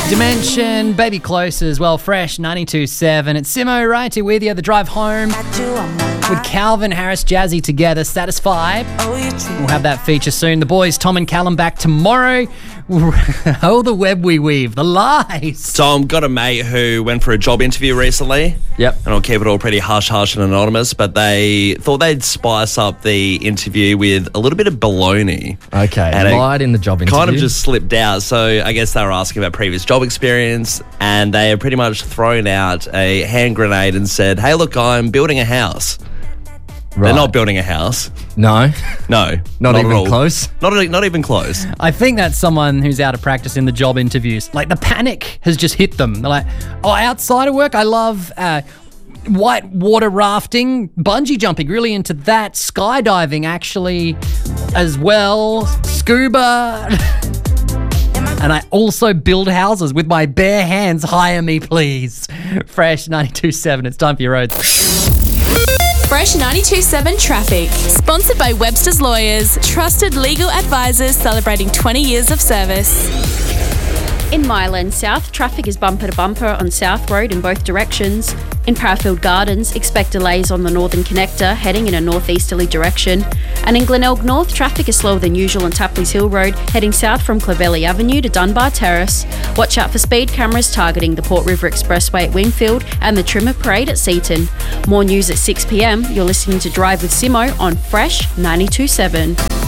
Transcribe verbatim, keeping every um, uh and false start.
Dimension, Baby Close as well, Fresh ninety-two point seven. It's Simo right here with you, the drive home with Calvin Harris, Jazzy together, Satisfied. We'll have that feature soon. The boys, Tom and Callum, back tomorrow. Oh, the web we weave, the lies. Tom, got a mate who went for a job interview recently. Yep. And I'll keep it all pretty hush-hush and anonymous, but they thought they'd spice up the interview with a little bit of baloney. Okay, And it lied in the job interview. Kind of just slipped out. So I guess they were asking about previous job experience, and they have pretty much thrown out a hand grenade and said, hey, look, I'm building a house. Right. They're not building a house. No. No. Not, at even all. close? Not, not even close. I think that's someone who's out of practice in the job interviews. Like, the panic has just hit them. They're like, oh, outside of work, I love uh, white water rafting, bungee jumping, really into that, skydiving actually as well, scuba. And I also build houses with my bare hands. Hire me, please. Fresh ninety-two point seven. It's time for your roads. Fresh ninety-two point seven Traffic. Sponsored by Webster's Lawyers, trusted legal advisors celebrating twenty years of service. In Myland South, traffic is bumper to bumper on South Road in both directions. In Parafield Gardens, expect delays on the Northern Connector heading in a northeasterly direction. And in Glenelg North, traffic is slower than usual on Tapley's Hill Road heading south from Clovelly Avenue to Dunbar Terrace. Watch out for speed cameras targeting the Port River Expressway at Wingfield and the Trimmer Parade at Seaton. More news at six p m. You're listening to Drive with Simo on Fresh ninety-two point seven.